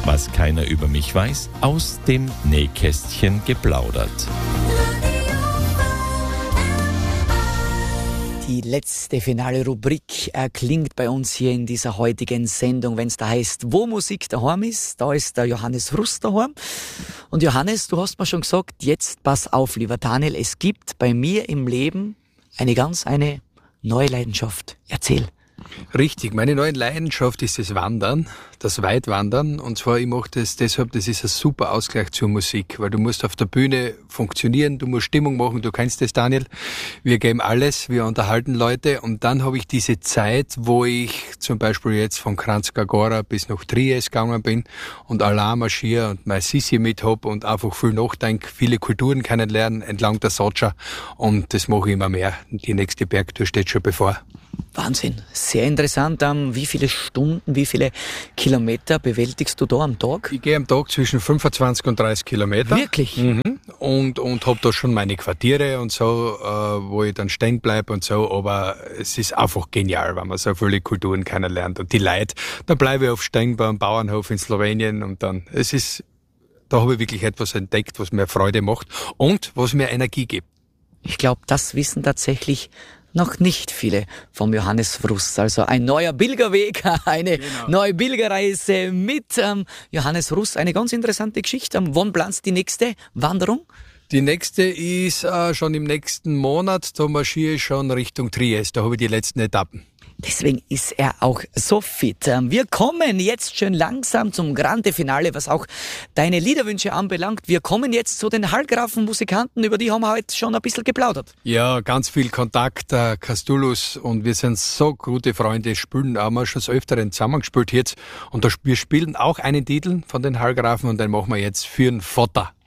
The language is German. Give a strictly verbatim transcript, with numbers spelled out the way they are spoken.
Was keiner über mich weiß, aus dem Nähkästchen geplaudert. Die letzte finale Rubrik erklingt bei uns hier in dieser heutigen Sendung, wenn es da heißt, wo Musik daheim ist. Da ist der Johannes Rust daheim. Und Johannes, du hast mir schon gesagt, jetzt pass auf, lieber Daniel, es gibt bei mir im Leben eine ganz eine neue Leidenschaft. Erzähl. Richtig, meine neue Leidenschaft ist das Wandern, das Weitwandern. Und zwar, ich mache das deshalb, das ist ein super Ausgleich zur Musik, weil du musst auf der Bühne funktionieren, du musst Stimmung machen, du kennst das, Daniel. Wir geben alles, wir unterhalten Leute und dann habe ich diese Zeit, wo ich zum Beispiel jetzt von Kranjska bis nach Triest gegangen bin und allein marschiere und mein Sissi mit hab und einfach viel nachdenke, viele Kulturen kennenlernen entlang der Sotscha und das mache ich immer mehr. Die nächste Bergtour steht schon bevor. Wahnsinn, sehr interessant. Um, wie viele Stunden, wie viele Kilometer bewältigst du da am Tag? Ich gehe am Tag zwischen fünfundzwanzig und dreißig Kilometer. Wirklich? Mhm. Und, und habe da schon meine Quartiere und so, äh, wo ich dann stehen bleibe und so. Aber es ist einfach genial, wenn man so viele Kulturen kennenlernt. Und die Leute, da bleibe ich auf stehen beim Bauernhof in Slowenien und dann, es ist, da habe ich wirklich etwas entdeckt, was mir Freude macht und was mir Energie gibt. Ich glaube, das wissen tatsächlich noch nicht viele vom Johannes Rust. Also ein neuer Pilgerweg, eine genau. neue Pilgerreise mit ähm, Johannes Rust. Eine ganz interessante Geschichte. Ähm, wann planst du die nächste Wanderung? Die nächste ist äh, schon im nächsten Monat. Da marschiere ich schon Richtung Triest. Da habe ich die letzten Etappen. Deswegen ist er auch so fit. Wir kommen jetzt schön langsam zum Grande Finale, was auch deine Liederwünsche anbelangt. Wir kommen jetzt zu den Hallgrafen-Musikanten, über die haben wir heute schon ein bisschen geplaudert. Ja, ganz viel Kontakt, äh, Castulus, und wir sind so gute Freunde, spielen auch mal schon so öfteren zusammengespielt jetzt. Und da, wir spielen auch einen Titel von den Hallgrafen und den machen wir jetzt für den Vater.